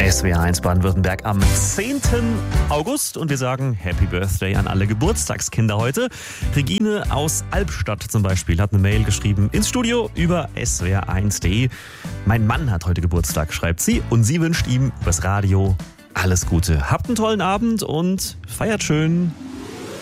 SWR1 Baden-Württemberg am 10. August und wir sagen Happy Birthday an alle Geburtstagskinder heute. Regine aus Albstadt zum Beispiel hat eine Mail geschrieben ins Studio über swr1.de. Mein Mann hat heute Geburtstag, schreibt sie, und sie wünscht ihm übers Radio alles Gute. Habt einen tollen Abend und feiert schön.